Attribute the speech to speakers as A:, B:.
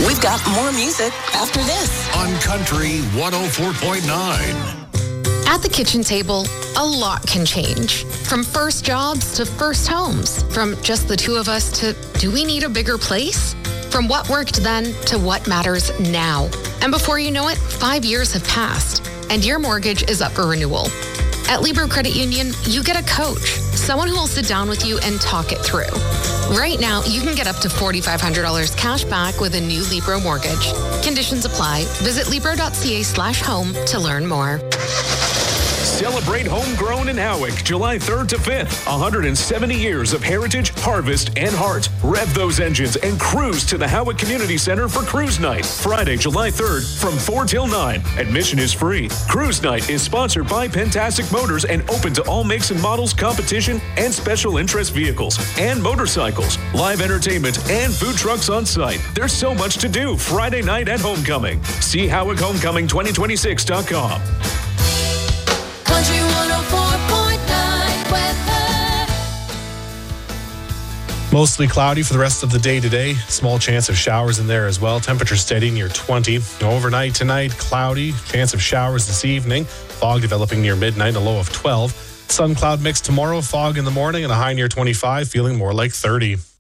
A: We've got more music after this
B: on Country 104.9.
C: At the kitchen table, a lot can change. From first jobs to first homes. From just the two of us to, do we need a bigger place? From what worked then to what matters now. And before you know it, 5 years have passed, and your mortgage is up for renewal. At Libro Credit Union, you get a coach, someone who will sit down with you and talk it through. Right now, you can get up to $4,500 cash back with a new Libro mortgage. Conditions apply. Visit Libro.ca/home to learn more.
D: Celebrate Homegrown in Howick, July 3rd to 5th. 170 years of heritage, harvest, and heart. Rev those engines and cruise to the Howick Community Center for Cruise Night. Friday, July 3rd from 4 till 9. Admission is free. Cruise Night is sponsored by Pentastic Motors and open to all makes and models, competition, and special interest vehicles and motorcycles. Live entertainment and food trucks on site. There's so much to do Friday night at Homecoming. See HowickHomecoming2026.com.
E: Country 104.9 weather.
F: Mostly cloudy for the rest of the day today. Small chance of showers in there as well. Temperature steady near 20. Overnight tonight, cloudy. Chance of showers this evening. Fog developing near midnight, a low of 12. Sun cloud mix tomorrow. Fog in the morning and a high near 25, feeling more like 30.